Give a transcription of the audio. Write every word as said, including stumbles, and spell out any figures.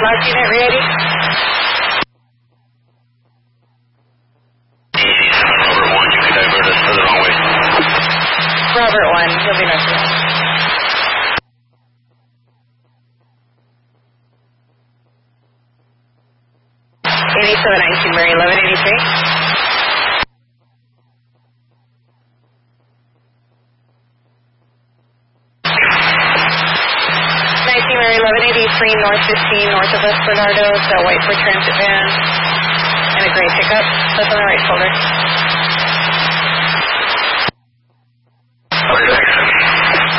last unit, ready? Robert one, you can divert us to the wrong way. Robert one, he'll be next to us. eighty-seven nineteen, Mary, eleven eighty-three. nineteen, Mary, eleven eighty-three, north fifteen, north of West Bernardo, the white Ford Transit van, and a gray pickup. That's on the right shoulder.